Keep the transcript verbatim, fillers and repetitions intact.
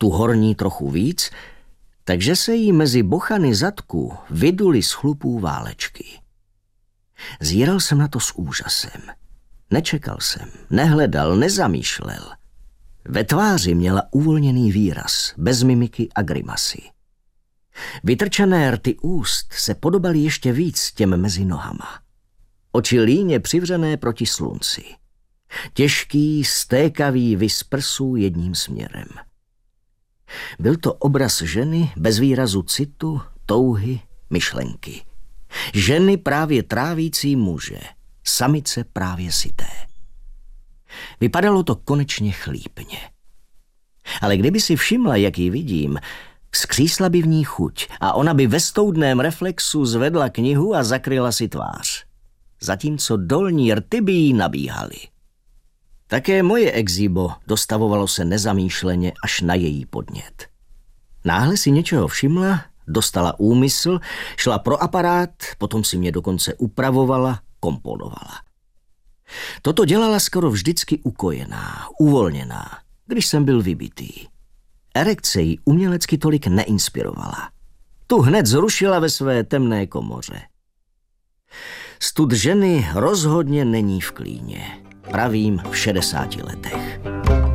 tu horní trochu víc, takže se jí mezi bochany zadku vyduly z chlupů válečky. Zíral jsem na to s úžasem. Nečekal jsem, nehledal, nezamýšlel. Ve tváři měla uvolněný výraz, bez mimiky a grimasy. Vytrčené rty úst se podobaly ještě víc těm mezi nohama. Oči líně přivřené proti slunci. Těžký, stékavý vis prsů jedním směrem. Byl to obraz ženy bez výrazu citu, touhy, myšlenky. Ženy právě trávící muže, samice právě syté. Vypadalo to konečně chlípně. Ale kdyby si všimla, jak ji vidím, vzkřísla by v ní chuť a ona by ve stoudném reflexu zvedla knihu a zakryla si tvář. Zatímco dolní rty by jí nabíhaly. Také moje exíbo dostavovalo se nezamýšleně až na její podnět. Náhle si něčeho všimla, dostala úmysl, šla pro aparát, potom si mě dokonce upravovala, komponovala. Toto dělala skoro vždycky ukojená, uvolněná, když jsem byl vybitý. Erekce jí umělecky tolik neinspirovala. Tu hned zrušila ve své temné komoře. Stud ženy rozhodně není v klíně. Pravím v šedesáti letech.